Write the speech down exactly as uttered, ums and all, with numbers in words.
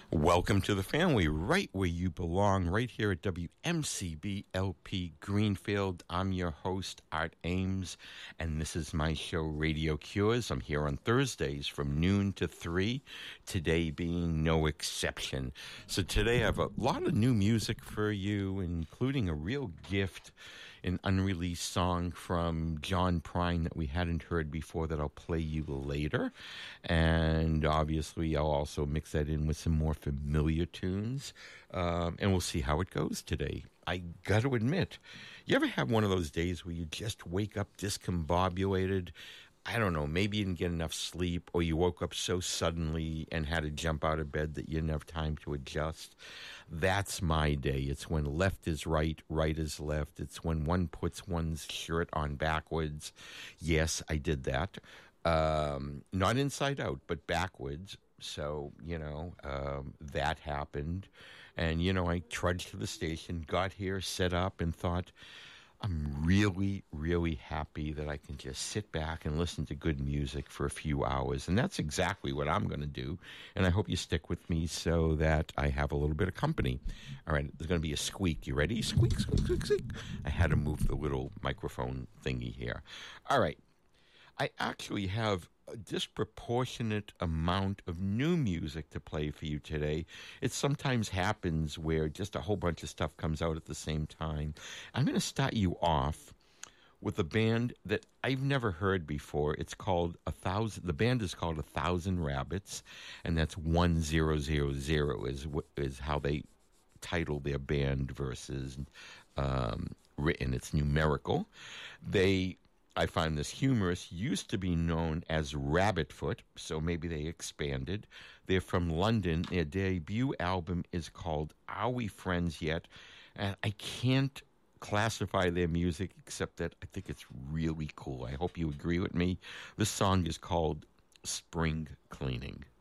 Welcome to the family, right where you belong, right here at W M C B L P Greenfield. I'm your host, Art Ames, and this is my show, Radio Cures. I'm here on Thursdays from noon to three, today being no exception. So today I have a lot of new music for you, including a real gift, an unreleased song from John Prine that we hadn't heard before that I'll play you later. And obviously I'll also mix that in with some more familiar tunes, um, and we'll see how it goes today. I got to admit, you ever have one of those days where you just wake up discombobulated? I don't know, maybe you didn't get enough sleep, or you woke up so suddenly and had to jump out of bed that you didn't have time to adjust. That's my day. It's when left is right, right is left. It's when one puts one's shirt on backwards. Yes, I did that. Um, not inside out, but backwards. So, you know, um, that happened. And, you know, I trudged to the station, got here, set up, and thought, I'm really, really happy that I can just sit back and listen to good music for a few hours. And that's exactly what I'm going to do. And I hope you stick with me so that I have a little bit of company. All right, there's going to be a squeak. You ready? Squeak, squeak, squeak, squeak. I had to move the little microphone thingy here. All right. I actually have a disproportionate amount of new music to play for you today. It sometimes happens where just a whole bunch of stuff comes out at the same time. I'm going to start you off with a band that I've never heard before. It's called A Thousand. The band is called A Thousand Rabbits, and that's one zero zero zero is is how they title their band versus um, written. It's numerical. They I find this humorous, used to be known as Rabbitfoot, so maybe they expanded. They're from London. Their debut album is called Are We Friends Yet? And I can't classify their music except that I think it's really cool. I hope you agree with me. This song is called Spring Cleaning.